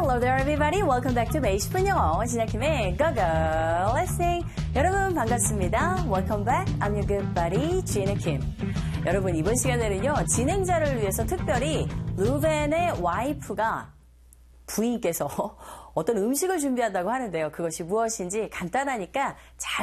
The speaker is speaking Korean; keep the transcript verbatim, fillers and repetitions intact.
Hello there everybody. Welcome back to 매일 십 분 영어. 진아킴의 Go Go Lesson. 여러분 반갑습니다. Welcome back. I'm your good buddy, 진아킴. 여러분 이번 시간에는요. 진행자를 위해서 특별히 루벤의 와이프가 부인께서 어떤 음식을 준비한다고 하는데요. 그것이 무엇인지 간단하니까 잘